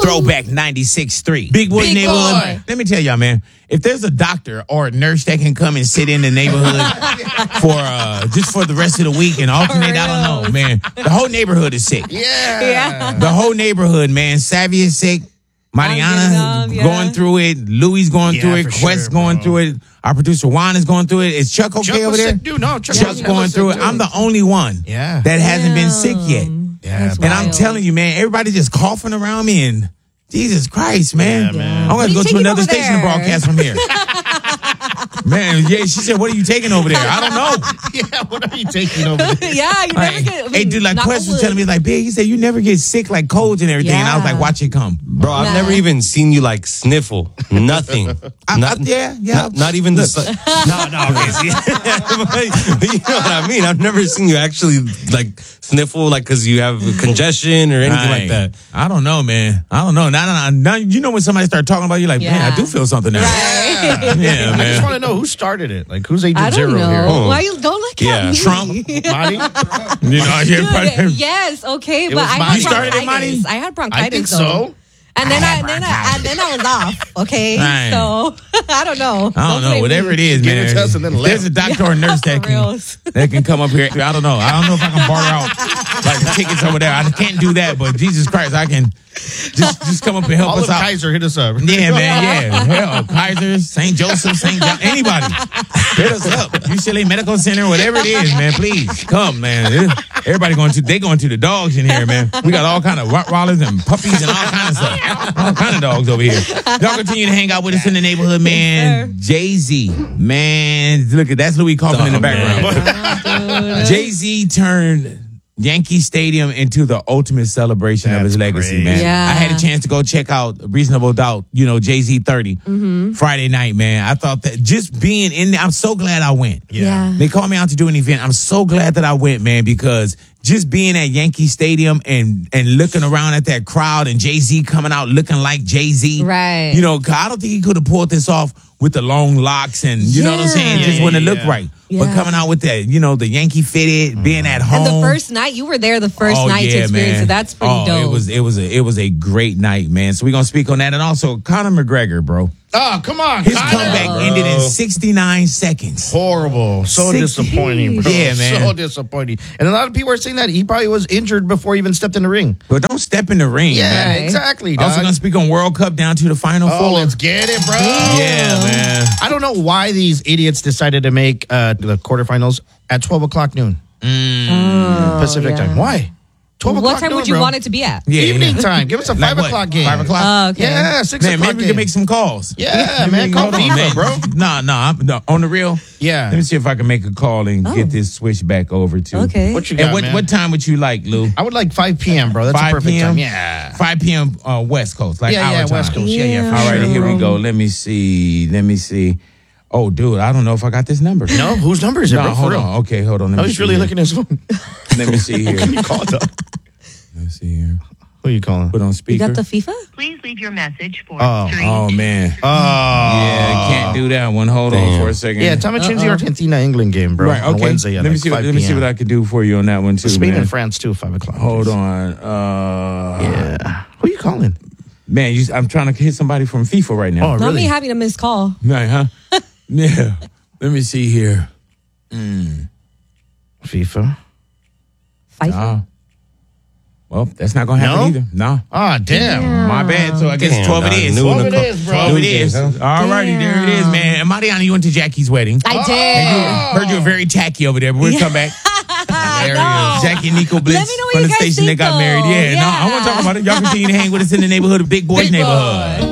Throwback 96.3. Big Boy Big neighborhood. Boy. Let me tell y'all, man. If there's a doctor or a nurse that can come and sit in the neighborhood for just for the rest of the week and alternate, I don't know, man. The whole neighborhood is sick. Yeah. The whole neighborhood, man. Savvy is sick. Mariana going through it. Louis going through it. for Quest sure, going bro. through it. Our producer Juan is going through it. Is Chuck okay Chuck over was there? sick, dude. No, Chuck's going through it. I'm the only one Yeah. that hasn't been sick yet. Yeah. And I'm telling you, man, everybody just coughing around me and Jesus Christ, man. Yeah, man. I'm going to go What are you to taking another over station to there? broadcast from here. Man, yeah, she said, what are you taking over there? I don't know. Yeah, what are you taking over there? Yeah, you never Like, get. hey, dude, like knock Quest on was telling me, wood. like, Big, he said, you never get sick like colds and everything. And I was Yeah. like, watch it come. Bro, I've Nah. never even seen you like sniffle. Nothing. Yeah. Not even the. No, okay. See, but you know what I mean. I've never seen you actually like sniffle, like because you have congestion or anything like that. I don't know, man. I don't know. Now, you know when somebody start talking about you, like, man, I Yeah. do feel something now. Right. Yeah, I just man. want to know who started it. Like, who's Agent I don't Zero know. here? Why you don't look Yeah. at me? Trump. Marty? You know, Dude, yes, okay, but was I Monty. had You started it, bronchitis. Monty? I had bronchitis. I think though. so. And then I was off. Okay, Right. so I don't know. I don't know. blame Whatever me. it is, Give man. it to us and then There's a doctor or a nurse that For reals. can come up here. I don't know. I don't know if I can barter out like tickets over there. I can't do that, but Jesus Christ, I can just come up and help All us of out. Kaiser hit us up. Yeah, man. Yeah, hell, Kaiser, St. Joseph, St. John, anybody, hit us up. UCLA Medical Center, whatever it is, man. Please come, man. Everybody going to the dogs in here, man. We got all kind of Rottweilers and puppies and all kind of stuff, all kind of dogs over here. Y'all continue to hang out with us in the neighborhood, man. Jay-Z, man. Look at that's Louis coughing in the background. Jay-Z turned Yankee Stadium into the ultimate celebration of his That's legacy, great. man. Yeah. I had a chance to go check out Reasonable Doubt, Jay-Z 30, Friday night, man. I thought that just being in there, I'm so glad I went. Yeah. They called me out to do an event. I'm so glad that I went, man, because just being at Yankee Stadium and looking around at that crowd and Jay-Z coming out looking like Jay-Z. Right. I don't think he could have pulled this off with the long locks and, you know what I'm saying? Yeah. Just wouldn't have looked Yeah. right. But Yeah. coming out with that, the Yankee fitted, being at home. And the first night, you were there the first night to experience man. it. That's pretty dope. It was a great night, man. So we're gonna speak on that. And also Conor McGregor, bro. Oh, come on. His Kaiser. comeback ended in 69 seconds. Horrible. So 60. disappointing, bro. Yeah, man. So disappointing. And a lot of people are saying that he probably was injured before he even stepped in the ring. But don't step in the ring, Yeah, man. exactly, dog. Also gonna speak on World Cup down to the final Oh, four. let's get it, bro. Yeah, man. I don't know why these idiots decided to make the quarterfinals at 12 o'clock noon Pacific yeah. time. Why? 12 o'clock What time noon, would you bro. want it to be at? Yeah, Evening time. Give us a 5 what? o'clock game. 5 o'clock? Oh, okay. Yeah, 6 Man, o'clock maybe we game. can make some calls. Yeah, man. Call Hold on, FIFA, man. bro. No, on the real. Yeah. Let me see if I can make a call and get this switch back over to. Okay. What you And got, man? what time would you like, Lou? I would like 5 p.m., bro. That's 5 a perfect p.m.? time. Yeah. 5 p.m. West Coast, like Yeah, our time. West Coast. Yeah, Yeah. for All right, sure. here we go. Let me see. Oh, dude, I don't know if I got this number. No, whose number is it, No, bro? For hold real. on. Okay, hold on. Let Oh, me he's see really here. looking at his phone. Let me see here. You call it up. Let's see here. Who are you calling? Put on You speaker. got the FIFA? Please leave your message for Oh. Oh man. Oh. Yeah, can't do that one. Hold on Damn. for a second. Yeah, time to change the Argentina England game, bro. Right. On Okay. Wednesday at let me like see. 5 Let me see p.m. what I can do for you on that one too, Spain man. and France too, 5 o'clock. Hold on. Yeah. Who are you calling? Man, I'm trying to hit somebody from FIFA right now. Oh, Not really? me having a missed call. Right, huh? Yeah. Let me see here. FIFA. FIFA? Well, that's not gonna happen No? either. No. Ah, damn. My bad. So I guess Damn, 12 it dog. is. New 12 in it the is, co- bro. 12 it is. Damn. All righty, there it is, man. And Mariana, you went to Jackie's wedding. I did. Heard you were very tacky over there, but we'll come back. No. Jackie and Nico Blitz Let me know what from you the guys station that think, got married. though. Yeah, no, I want to talk about it. Y'all continue to hang with us in the neighborhood of Big Boys Big neighborhood. Boy.